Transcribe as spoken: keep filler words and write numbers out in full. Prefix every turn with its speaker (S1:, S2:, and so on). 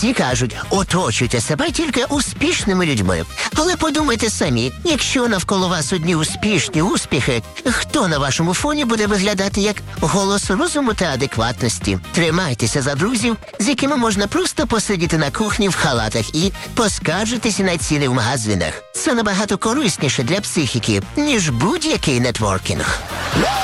S1: Всі кажуть, оточуйте себе тільки успішними людьми. Але подумайте самі, якщо навколо вас одні успішні успіхи, хто на вашому фоні буде виглядати як голос розуму та адекватності? Тримайтеся за друзів, з якими можна просто посидіти на кухні в халатах і поскаржитися на ціни в магазинах. Це набагато корисніше для психіки, ніж будь-який нетворкінг.